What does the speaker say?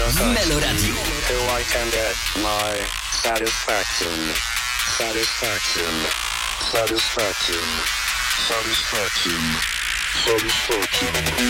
Meloradio. So I can get my satisfaction. Satisfaction. Satisfaction. Satisfaction. Satisfaction.